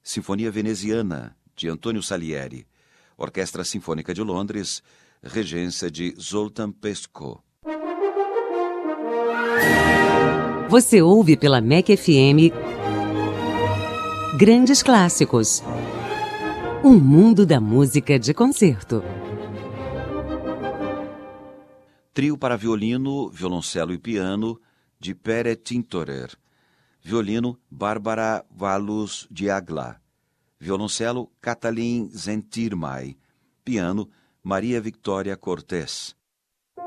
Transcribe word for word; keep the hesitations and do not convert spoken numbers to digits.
Sinfonia Veneziana, de Antonio Salieri. Orquestra Sinfônica de Londres, regência de Zoltán Peszko. Você ouve pela M E C F M Grandes Clássicos. Um mundo da música de concerto. Trio para violino, violoncelo e piano, de Pere Tintorer. Violino, Bárbara Valus de Agla. Violoncelo, Katalin Zentirmay. Piano, Maria Victoria Cortés.